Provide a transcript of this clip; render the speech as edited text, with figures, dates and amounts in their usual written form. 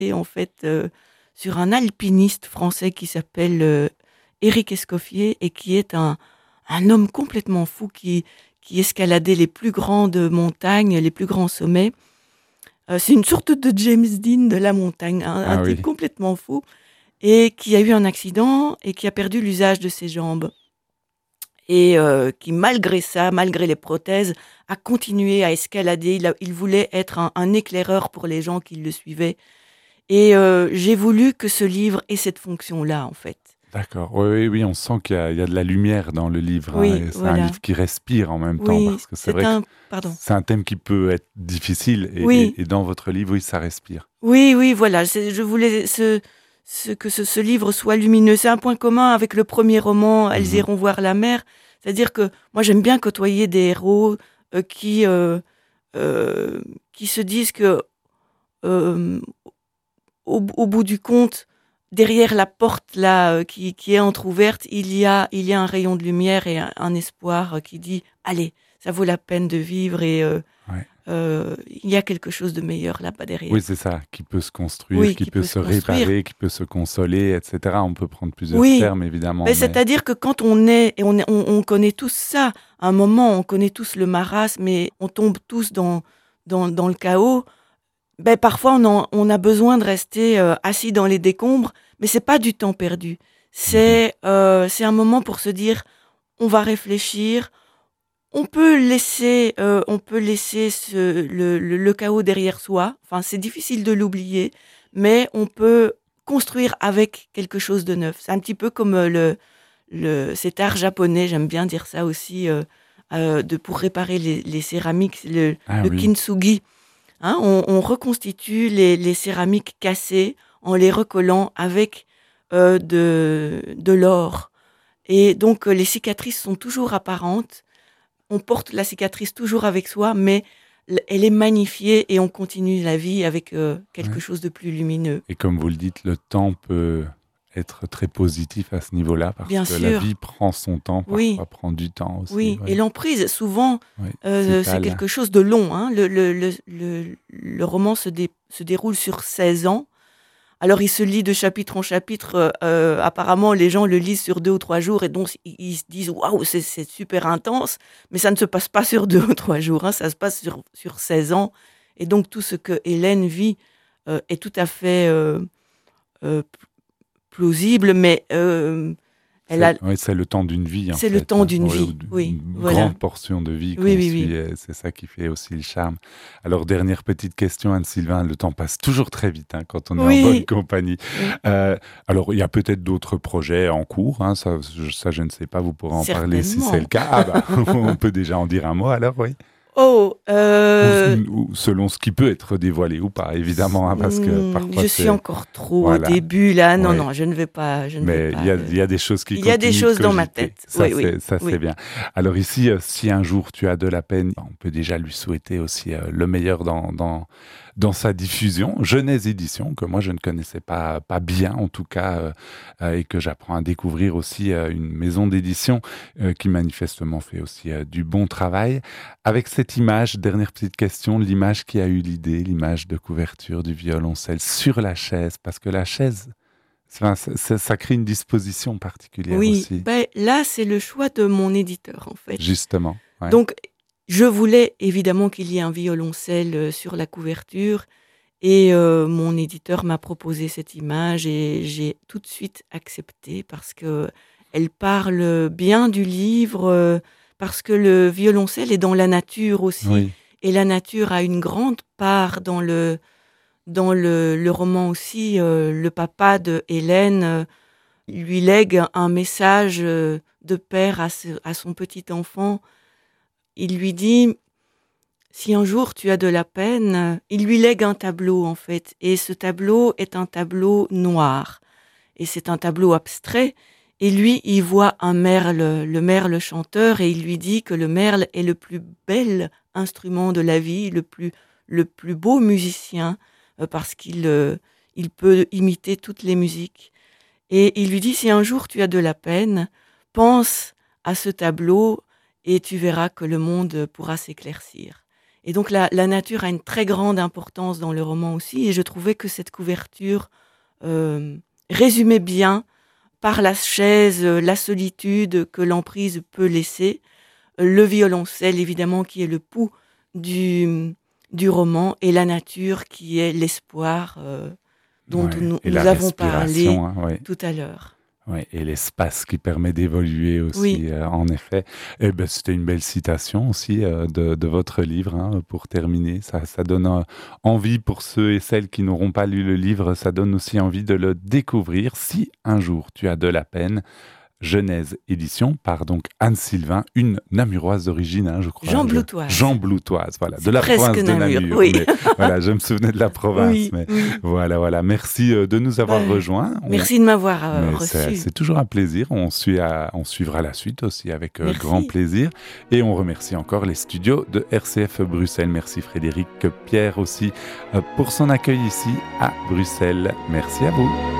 et en fait sur un alpiniste français qui s'appelle Éric Escoffier et qui est un homme complètement fou qui escaladait les plus grandes montagnes, les plus grands sommets. C'est une sorte de James Dean de la montagne, un Ah oui. type complètement fou et qui a eu un accident et qui a perdu l'usage de ses jambes. Et qui, malgré ça, malgré les prothèses, a continué à escalader. Il voulait être un éclaireur pour les gens qui le suivaient. Et j'ai voulu que ce livre ait cette fonction-là, en fait. D'accord. Oui, oui, oui, on sent qu'il y a de la lumière dans le livre. Hein, Oui, et c'est un voilà. livre qui respire en même temps, Oui, parce que c'est vrai que Pardon. c'est un thème qui peut être difficile, Oui, et dans votre livre, oui, ça respire. oui, oui, voilà. Je voulais que ce livre soit lumineux. C'est un point commun avec le premier roman, Elles Mhm. iront voir la mer. C'est-à-dire que moi, j'aime bien côtoyer des héros euh, qui, euh, qui se disent que euh, au bout du compte, derrière la porte là qui est entrouverte, il y a un rayon de lumière et un espoir qui dit allez, ça vaut la peine de vivre et Ouais. il y a quelque chose de meilleur là-bas Oui, derrière. c'est ça, qui peut se construire, Oui, qui qui peut peut se se construire. réparer, qui peut se consoler, etc. On peut prendre plusieurs Oui, termes, évidemment, ben, mais c'est-à-dire que quand on connaît tous ça, à un moment on connaît tous le marasme et on tombe tous dans le chaos. Ben, parfois, on a besoin de rester assis dans les décombres, mais c'est pas du temps perdu. Mhm. C'est un moment pour se dire, on va réfléchir. On peut laisser le chaos derrière soi. Enfin, c'est difficile de l'oublier, mais on peut construire avec quelque chose de neuf. C'est un petit peu comme cet art japonais. J'aime bien dire ça aussi, pour réparer les céramiques, Ah le oui, kintsugi. Hein, on reconstitue les céramiques cassées en les recollant avec de l'or. Et donc, les cicatrices sont toujours apparentes. On porte la cicatrice toujours avec soi, mais elle est magnifiée et on continue la vie avec quelque ouais. chose de plus lumineux. Et comme vous le dites, le temps peut être très positif à ce niveau-là, parce Bien que la sûr, vie prend son temps, oui, parfois prend du temps aussi. oui. Et Oui, l'emprise, souvent, oui, c'est s'étale. quelque chose de long. Hein. Le roman se déroule sur 16 ans. Alors, il se lit de chapitre en chapitre. Apparemment, les gens le lisent sur 2 ou 3 jours et donc ils se disent waouh, c'est super intense. Mais ça ne se passe pas sur 2 ou 3 jours. Hein, ça se passe sur 16 ans. Et donc, tout ce que Hélène vit est tout à fait euh, plausible, mais elle a, C'est le temps d'une vie, en c'est le fait. temps Hein. d'une Ouais, ou vie. Oui, une voilà. grande portion de vie Oui, qu'on oui, oui. suit. Et c'est ça qui fait aussi le charme. Alors, dernière petite question, Anne-Sylvain. Le temps passe toujours très vite, hein, quand on est en bonne Oui, compagnie. oui, Alors, il y a peut-être d'autres projets en cours. Hein, ça, je ne sais pas. Vous pourrez en parler si c'est le certainement. cas. Ah bah, on peut déjà en dire un mot alors, oui. Oh, Ou selon ce qui peut être dévoilé ou pas, évidemment, hein, parce que parfois je suis c'est... encore trop au Voilà, début là. Non, oui. non, je ne vais Mais pas. il y a des choses qui Il y a des continuent de choses dans ma cogiter. tête. Oui, oui, Ça, c'est oui. bien. Alors ici, si un jour tu as de la peine, on peut déjà lui souhaiter aussi le meilleur dans sa diffusion. Genèse Édition, que moi je ne connaissais pas bien en tout cas, et que j'apprends à découvrir aussi, une maison d'édition qui manifestement fait aussi du bon travail. Avec cette image, dernière petite question, l'image qui a eu l'idée, l'image de couverture du violoncelle sur la chaise, parce que la chaise, ça crée une disposition particulière Oui, aussi, ben là, c'est le choix de mon éditeur en fait. justement. Ouais. Donc, je voulais évidemment qu'il y ait un violoncelle sur la couverture et mon éditeur m'a proposé cette image et j'ai tout de suite accepté parce que elle parle bien du livre, parce que le violoncelle est dans la nature aussi Oui, et la nature a une grande part dans le roman aussi. Le papa de Hélène lui lègue un message de père à son petit enfant. Il lui dit, si un jour tu as de la peine, il lui lègue un tableau en fait. Et ce tableau est un tableau noir. Et c'est un tableau abstrait. Et lui, il voit un merle, le merle chanteur, et il lui dit que le merle est le plus bel instrument de la vie, le plus beau musicien, parce il peut imiter toutes les musiques. Et il lui dit, si un jour tu as de la peine, pense à ce tableau et tu verras que le monde pourra s'éclaircir. Et donc la nature a une très grande importance dans le roman aussi, et je trouvais que cette couverture résumait bien par la chaise, la solitude que l'emprise peut laisser, le violoncelle évidemment qui est le pouls du roman, et la nature qui est l'espoir dont nous avons parlé tout à l'heure. Ouais, et l'espace qui permet d'évoluer aussi, Oui. en effet. Et ben, c'était une belle citation aussi de votre livre, hein, pour terminer. Ça donne envie pour ceux et celles qui n'auront pas lu le livre, ça donne aussi envie de le découvrir. Si un jour tu as de la peine, Genèse édition par donc Anne Sylvain, une Namuroise d'origine, hein, je crois. Jean-Bloutoise. Jean-Bloutoise, voilà, C'est de la province de Namur. Oui. Mais, voilà, je me souvenais de la province. Oui, mais oui. voilà. Merci de nous avoir rejoints. Merci de m'avoir reçu. C'est toujours un plaisir. On suivra la suite aussi avec grand plaisir. Et on remercie encore les studios de RCF Bruxelles. Merci Frédéric Pierre aussi pour son accueil ici à Bruxelles. Merci à vous.